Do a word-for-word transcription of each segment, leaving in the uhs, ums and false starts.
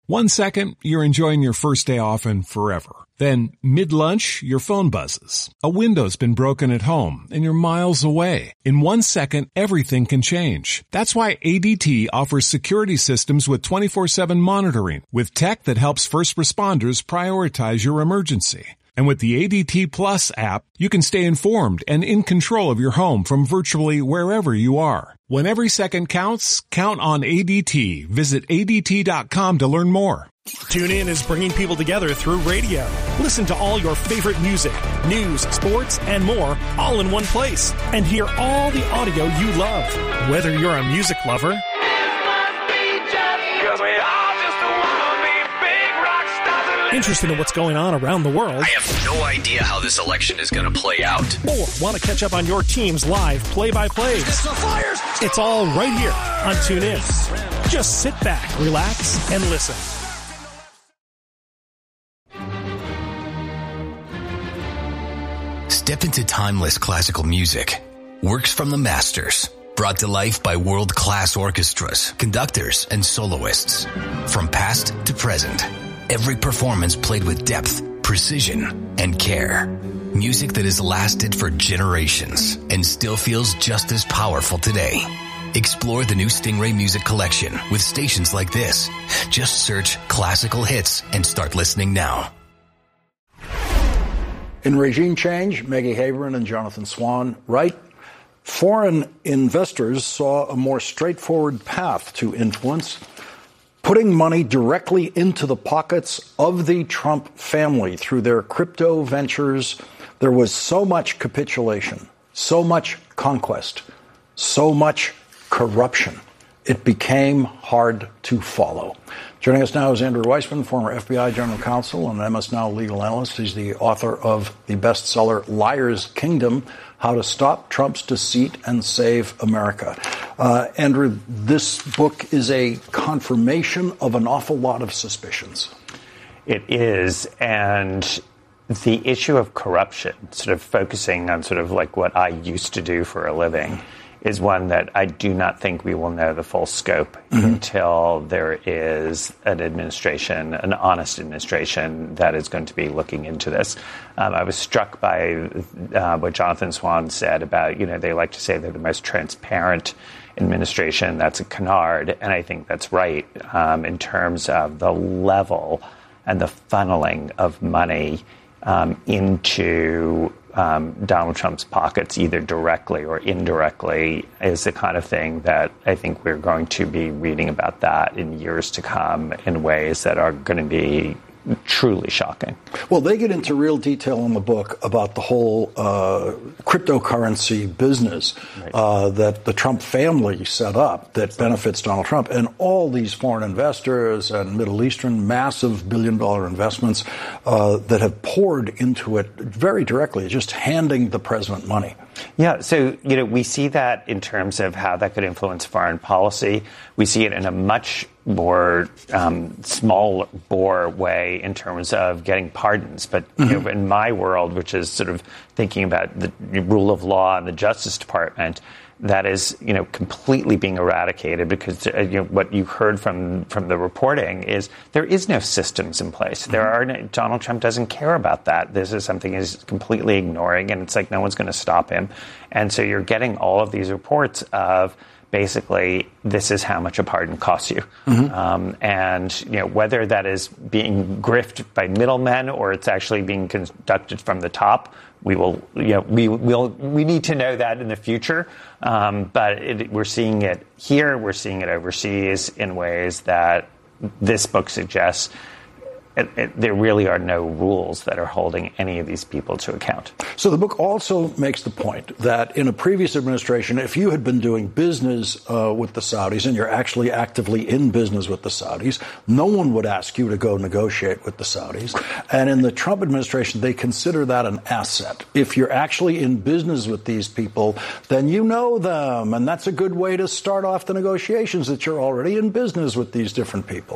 One second, you're enjoying your first day off and forever. Then, mid-lunch, your phone buzzes. A window's been broken at home, and you're miles away. In one second, everything can change. That's why A D T offers security systems with twenty-four seven monitoring, with tech that helps first responders prioritize your emergency. And with the A D T Plus app, you can stay informed and in control of your home from virtually wherever you are. When every second counts, count on A D T. Visit A D T dot com to learn more. TuneIn is bringing people together through radio. Listen to all your favorite music, news, sports, and more, all in one place. And hear all the audio you love. Whether you're a music lover interested in what's going on around the world, I have no idea how this election is going to play out, or want to catch up on your team's live play-by-plays. It's all right here on TuneIn. Just sit back, relax, and listen. Step into timeless classical music. Works from the masters. Brought to life by world-class orchestras, conductors, and soloists. From past to present. Every performance played with depth, precision, and care. Music that has lasted for generations and still feels just as powerful today. Explore the new Stingray Music Collection with stations like this. Just search classical hits and start listening now. In Regime Change, Maggie Haberman and Jonathan Swan write, foreign investors saw a more straightforward path to influence, putting money directly into the pockets of the Trump family through their crypto ventures. There was so much capitulation, so much conquest, so much corruption. It became hard to follow. Joining us now is Andrew Weissmann, former F B I general counsel and M S N Blau legal analyst. He's the author of the bestseller Liar's Kingdom, How to Stop Trump's Deceit and Save America. Uh, Andrew, this book is a confirmation of an awful lot of suspicions. It is, and the issue of corruption, sort of focusing on sort of like what I used to do for a living, is one that I do not think we will know the full scope mm-hmm. until there is an administration, an honest administration, that is going to be looking into this. Um, I was struck by uh, what Jonathan Swan said about, you know, they like to say they're the most transparent administration. That's a canard, and I think that's right um, in terms of the level and the funneling of money um, into Um, Donald Trump's pockets, either directly or indirectly, is the kind of thing that I think we're going to be reading about that in years to come in ways that are going to be truly shocking. Well, they get into real detail in the book about the whole uh, cryptocurrency business right. uh, that the Trump family set up that benefits Donald Trump, and all these foreign investors and Middle Eastern massive billion-dollar investments uh, that have poured into it very directly, just handing the president money. Yeah, so, you know, we see that in terms of how that could influence foreign policy. We see it in a much more um, small bore way in terms of getting pardons. But mm-hmm. you know, in my world, which is sort of thinking about the rule of law and the Justice Department, that is, you know, completely being eradicated because uh, you know, what you heard from from the reporting is there is no systems in place. Mm-hmm. There are no, Donald Trump doesn't care about that. This is something he's completely ignoring, and it's like no one's going to stop him. And so you're getting all of these reports of basically this is how much a pardon costs you. Mm-hmm. Um, and, you know, whether that is being grifted by middlemen or it's actually being conducted from the top, we will, you know, we will, we need to know that in the future. Um, but it, we're seeing it here. We're seeing it overseas in ways that this book suggests It, it, there really are no rules that are holding any of these people to account. So the book also makes the point that in a previous administration, if you had been doing business uh, with the Saudis and you're actually actively in business with the Saudis, no one would ask you to go negotiate with the Saudis. And in the Trump administration, they consider that an asset. If you're actually in business with these people, then you know them. And that's a good way to start off the negotiations, that you're already in business with these different people.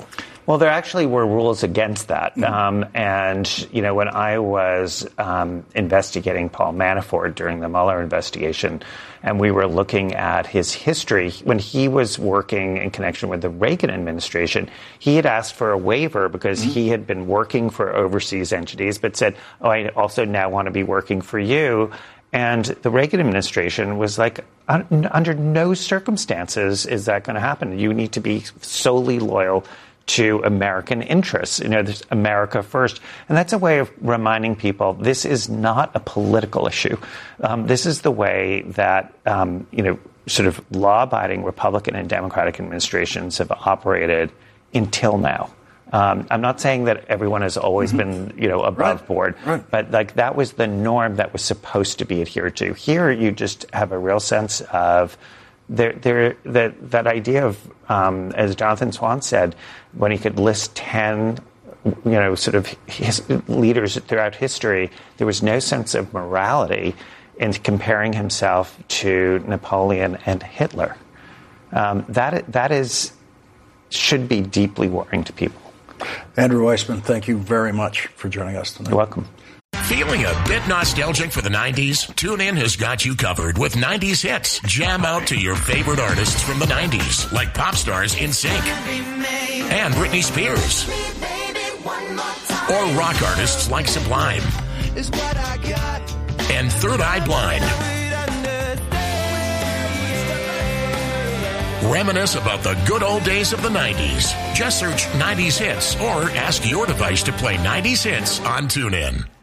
Well, there actually were rules against that. Mm-hmm. Um, and, you know, when I was um, investigating Paul Manafort during the Mueller investigation, and we were looking at his history, when he was working in connection with the Reagan administration, he had asked for a waiver because mm-hmm. he had been working for overseas entities, but said, oh, I also now want to be working for you. And the Reagan administration was like, under no circumstances is that going to happen. You need to be solely loyal to American interests. You know, there's America first. And that's a way of reminding people this is not a political issue. Um, this is the way that, um, you know, sort of law-abiding Republican and Democratic administrations have operated until now. Um, I'm not saying that everyone has always mm-hmm. been, you know, above right. board, right. but like that was the norm that was supposed to be adhered to. Here, you just have a real sense of there, there, that that idea of, um, as Jonathan Swan said, when he could list ten, you know, sort of his leaders throughout history, there was no sense of morality in comparing himself to Napoleon and Hitler. Um, that that is should be deeply worrying to people. Andrew Weissmann, thank you very much for joining us tonight. You're welcome. Feeling a bit nostalgic for the nineties? TuneIn has got you covered with nineties hits. Jam out to your favorite artists from the nineties, like pop stars NSYNC and Britney Spears, or rock artists like Sublime and Third Eye Blind. Reminisce about the good old days of the nineties. Just search nineties hits or ask your device to play nineties hits on TuneIn.